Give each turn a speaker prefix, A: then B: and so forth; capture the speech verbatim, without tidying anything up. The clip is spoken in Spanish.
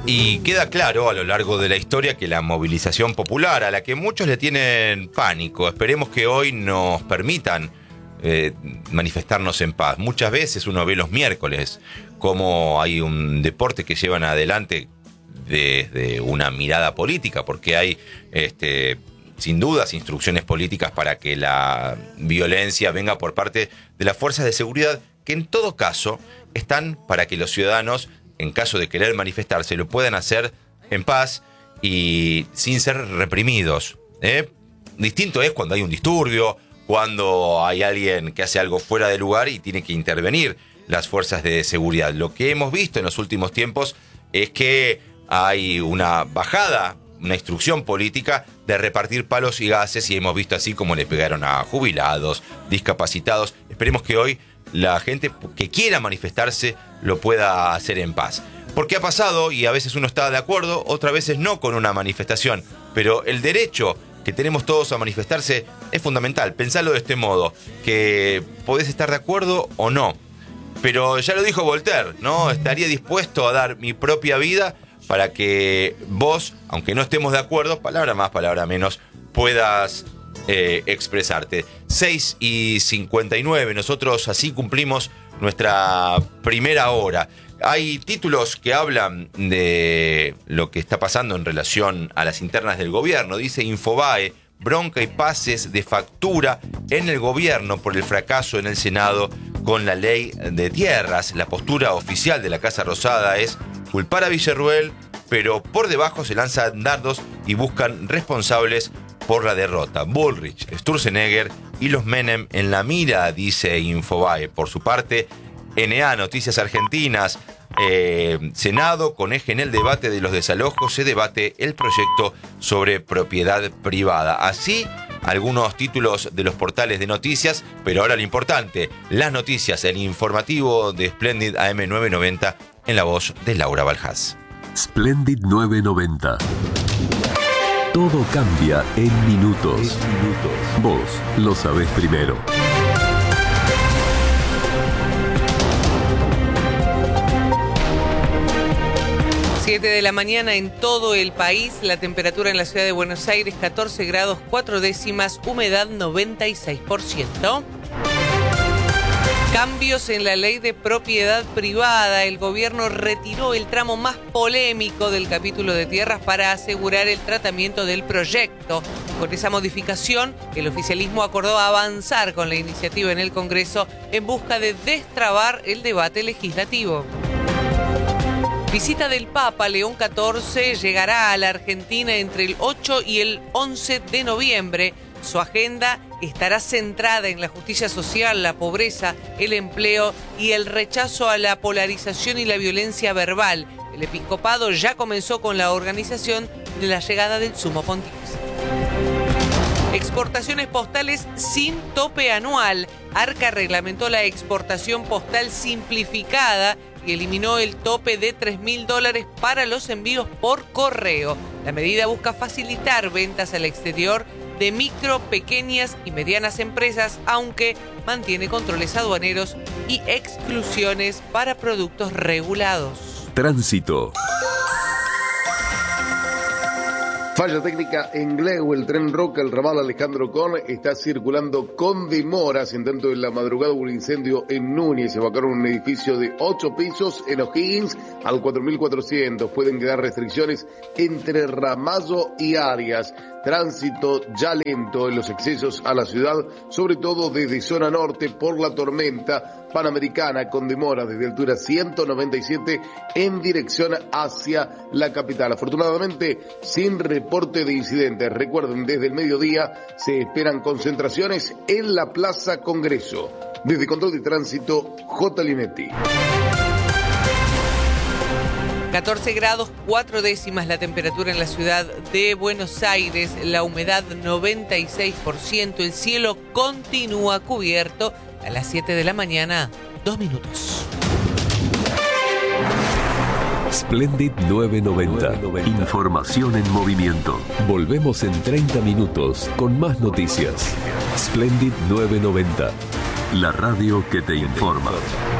A: Y queda claro a lo largo de la historia que la movilización popular, a la que muchos le tienen pánico, esperemos que hoy nos permitan eh, manifestarnos en paz. Muchas veces uno ve los miércoles cómo hay un deporte que llevan adelante desde una mirada política, porque hay este, sin dudas instrucciones políticas para que la violencia venga por parte de las fuerzas de seguridad, que en todo caso están para que los ciudadanos, en caso de querer manifestarse, lo puedan hacer en paz y sin ser reprimidos, ¿eh? Distinto es cuando hay un disturbio, cuando hay alguien que hace algo fuera de lugar y tiene que intervenir las fuerzas de seguridad. Lo que hemos visto en los últimos tiempos es que hay una bajada, una instrucción política de repartir palos y gases, y hemos visto así como le pegaron a jubilados, discapacitados. Esperemos que hoy la gente que quiera manifestarse lo pueda hacer en paz. Porque ha pasado, y a veces uno está de acuerdo, otras veces no con una manifestación, pero el derecho que tenemos todos a manifestarse es fundamental. Pensalo de este modo, que podés estar de acuerdo o no, pero ya lo dijo Voltaire, ¿no? Estaría dispuesto a dar mi propia vida para que vos, aunque no estemos de acuerdo, palabra más, palabra menos, puedas Eh, expresarte. seis y cincuenta y nueve, nosotros así cumplimos nuestra primera hora. Hay títulos que hablan de lo que está pasando en relación a las internas del gobierno. Dice Infobae: bronca y pases de factura en el gobierno por el fracaso en el Senado con la ley de tierras. La postura oficial de la Casa Rosada es culpar a Villarruel, pero por debajo se lanzan dardos y buscan responsables por la derrota. Bullrich, Sturzenegger y los Menem en la mira, dice Infobae. Por su parte, N A, Noticias Argentinas, eh, Senado con eje en el debate de los desalojos, se debate el proyecto sobre propiedad privada. Así, algunos títulos de los portales de noticias, pero ahora lo importante, las noticias, el informativo de Splendid A M novecientos noventa en la voz de Laura Baljás.
B: Splendid novecientos noventa. Todo cambia en minutos. En minutos. Vos lo sabés primero.
C: siete de la mañana en todo el país. La temperatura en la ciudad de Buenos Aires, catorce grados, cuatro décimas, humedad noventa y seis por ciento. Cambios en la ley de propiedad privada. El gobierno retiró el tramo más polémico del capítulo de tierras para asegurar el tratamiento del proyecto. Con esa modificación, el oficialismo acordó avanzar con la iniciativa en el Congreso en busca de destrabar el debate legislativo. Visita del Papa León catorce llegará a la Argentina entre el ocho y el once de noviembre. Su agenda estará centrada en la justicia social, la pobreza, el empleo y el rechazo a la polarización y la violencia verbal. El episcopado ya comenzó con la organización de la llegada del Sumo Pontífice. Exportaciones postales sin tope anual. Arca reglamentó la exportación postal simplificada y eliminó el tope de tres mil dólares para los envíos por correo. La medida busca facilitar ventas al exterior de micro, pequeñas y medianas empresas, aunque mantiene controles aduaneros y exclusiones para productos regulados.
B: Tránsito.
D: Falla técnica en Gleu, el tren Roca, el ramal Alejandro Con, está circulando con demoras. En tanto, en la madrugada hubo un incendio en Núñez, evacuaron un edificio de ocho pisos en O'Higgins al cuatro mil cuatrocientos. Pueden quedar restricciones entre Ramallo y Arias. Tránsito ya lento en los accesos a la ciudad, sobre todo desde zona norte por la tormenta Panamericana, con demora desde altura ciento noventa y siete en dirección hacia la capital. Afortunadamente, sin reporte de incidentes. Recuerden, desde el mediodía se esperan concentraciones en la Plaza Congreso. Desde Control de Tránsito, J. Linetti.
C: catorce grados, cuatro décimas la temperatura en la ciudad de Buenos Aires, la humedad noventa y seis por ciento, el cielo continúa cubierto. A las siete de la mañana, dos minutos.
B: Splendid novecientos noventa. Información en movimiento. Volvemos en treinta minutos con más noticias. Splendid novecientos noventa. La radio que te informa.